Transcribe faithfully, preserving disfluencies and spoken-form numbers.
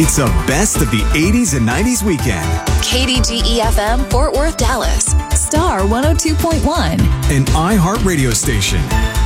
It's a best of the eighties and nineties weekend. K D G E F M, Fort Worth, Dallas. Star one oh two point one. An iHeart radio station.